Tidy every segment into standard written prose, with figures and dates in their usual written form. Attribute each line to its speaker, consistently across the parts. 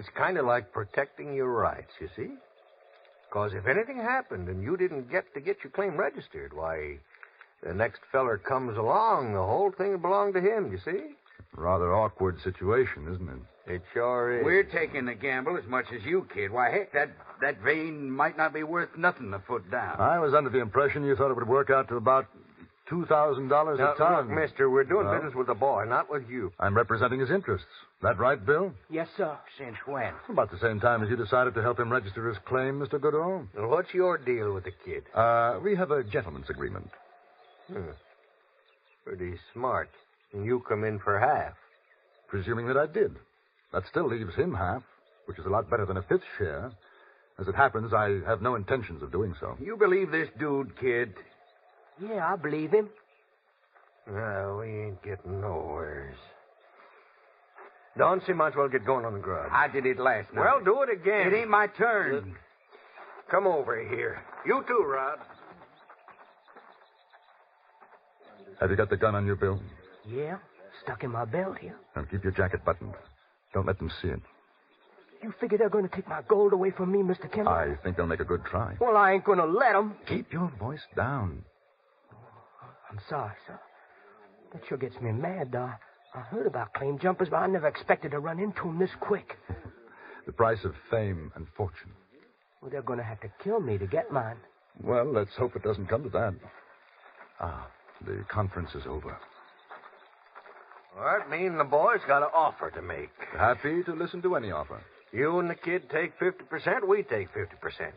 Speaker 1: It's kind of like protecting your rights, you see? Because if anything happened and you didn't get your claim registered, why, the next feller comes along, the whole thing would belong to him, you see?
Speaker 2: Rather awkward situation, isn't it?
Speaker 1: It sure is.
Speaker 3: We're taking the gamble as much as you, kid. Why, heck, that vein might not be worth nothing a foot down.
Speaker 2: I was under the impression you thought it would work out to about $2,000 a ton.
Speaker 1: Look, mister, we're doing business with the boy, not with you.
Speaker 2: I'm representing his interests. That right, Bill?
Speaker 4: Yes, sir.
Speaker 3: Since when?
Speaker 2: About the same time as you decided to help him register his claim, Mr. Goodall.
Speaker 1: Well, what's your deal with the kid?
Speaker 2: We have a gentleman's agreement.
Speaker 1: Pretty smart. And you come in for half.
Speaker 2: Presuming that I did. That still leaves him half, which is a lot better than a fifth share. As it happens, I have no intentions of doing so.
Speaker 3: You believe this dude, kid?
Speaker 4: Yeah, I believe him.
Speaker 1: No, we ain't getting nowheres. Don't see much. We'll get going on the grub.
Speaker 3: I did it last night.
Speaker 1: Well, do it again.
Speaker 3: It ain't my turn.
Speaker 1: Come over here. You too, Rod.
Speaker 2: Have you got the gun on you, Bill?
Speaker 4: Yeah, stuck in my belt here.
Speaker 2: Now keep your jacket buttoned. Don't let them see it.
Speaker 4: You figure they're going to take my gold away from me, Mr. Kendall?
Speaker 2: I think they'll make a good try.
Speaker 4: Well, I ain't going to let them.
Speaker 2: Keep your voice down.
Speaker 4: I'm sorry, sir. That sure gets me mad, though. I heard about claim jumpers, but I never expected to run into them this quick.
Speaker 2: The price of fame and fortune.
Speaker 4: Well, they're going to have to kill me to get mine.
Speaker 2: Well, let's hope it doesn't come to that. The conference is over.
Speaker 1: Well, that means the boy's got an offer to make.
Speaker 2: Happy to listen to any offer.
Speaker 1: You and the kid take 50%, we take 50%.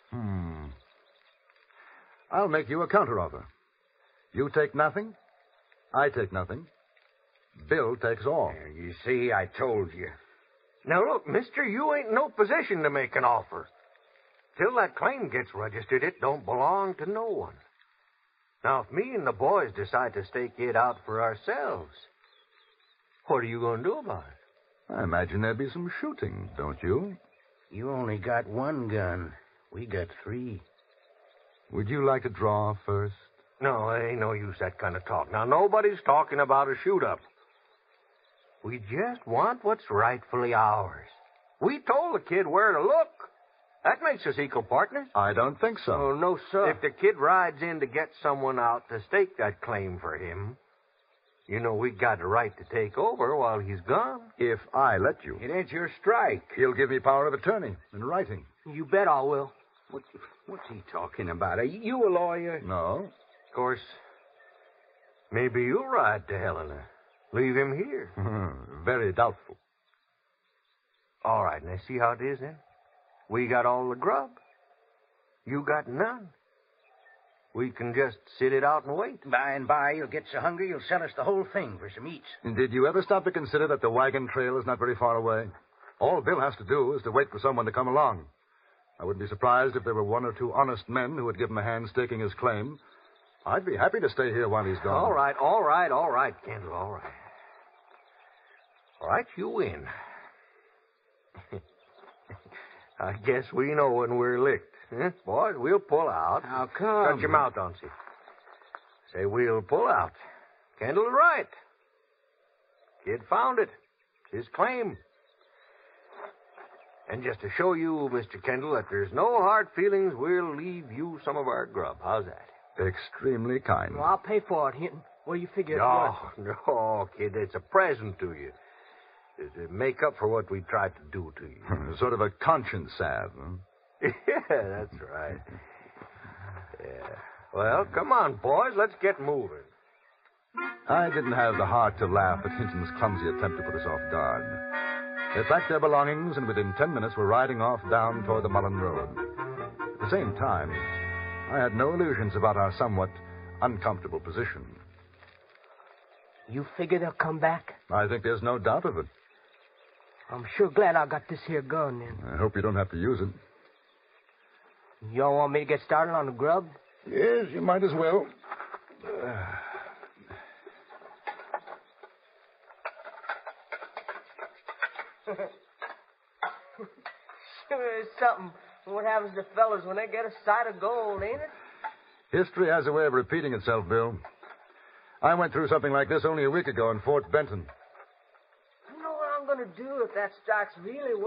Speaker 2: I'll make you a counteroffer. You take nothing, I take nothing. Bill takes all.
Speaker 3: You see, I told you.
Speaker 1: Now, look, mister, you ain't in no position to make an offer. Till that claim gets registered, it don't belong to no one. Now, if me and the boys decide to stake it out for ourselves, what are you going to do about it?
Speaker 2: I imagine there'd be some shooting, don't you?
Speaker 3: You only got one gun. We got 3.
Speaker 2: Would you like to draw first?
Speaker 1: No, there ain't no use that kind of talk. Now, nobody's talking about a shoot-up. We just want what's rightfully ours. We told the kid where to look. That makes us equal partners.
Speaker 2: I don't think so.
Speaker 1: Oh, no, sir. If the kid rides in to get someone out to stake that claim for him, you know we got a right to take over while he's gone.
Speaker 2: If I let you.
Speaker 3: It ain't your strike.
Speaker 2: He'll give me power of attorney in writing.
Speaker 4: You bet I will.
Speaker 3: What's he talking about? Are you a lawyer?
Speaker 2: No.
Speaker 1: Of course, maybe you'll ride to Helena. Leave him here.
Speaker 2: Very doubtful.
Speaker 1: All right, now see how it is then? We got all the grub. You got none. We can just sit it out and wait.
Speaker 3: By and by, you'll get so hungry you'll sell us the whole thing for some eats.
Speaker 2: Did you ever stop to consider that the wagon trail is not very far away? All Bill has to do is to wait for someone to come along. I wouldn't be surprised if there were 1 or 2 honest men who would give him a hand staking his claim. I'd be happy to stay here while he's gone.
Speaker 1: All right, Kendall, all right. All right, you win. I guess we know when we're licked. Huh? Boys, we'll pull out.
Speaker 3: How come?
Speaker 1: Shut your mouth, Doncy. Say we'll pull out. Kendall's right. Kid found it. It's his claim. And just to show you, Mr. Kendall, that there's no hard feelings, we'll leave you some of our grub. How's that?
Speaker 2: Extremely kind.
Speaker 4: Well, I'll pay for it, Hinton. What do you figure it's worth?
Speaker 1: No, kid, it's a present to you. To make up for what we tried to do to you.
Speaker 2: Sort of a conscience salve, huh?
Speaker 1: Yeah, that's right. Yeah. Well, come on, boys. Let's get moving.
Speaker 2: I didn't have the heart to laugh at Hinton's clumsy attempt to put us off guard. They packed their belongings and within 10 minutes were riding off down toward the Mullen Road. At the same time, I had no illusions about our somewhat uncomfortable position.
Speaker 4: You figure they'll come back?
Speaker 2: I think there's no doubt of it.
Speaker 4: I'm sure glad I got this here gun, then.
Speaker 2: I hope you don't have to use it.
Speaker 4: Y'all want me to get started on the grub?
Speaker 2: Yes, you might as well.
Speaker 4: Sure is something. What happens to fellas when they get a sight of gold, ain't it?
Speaker 2: History has a way of repeating itself, Bill. I went through something like this only a week ago in Fort Benton.
Speaker 4: You know what I'm going to do if that strike's really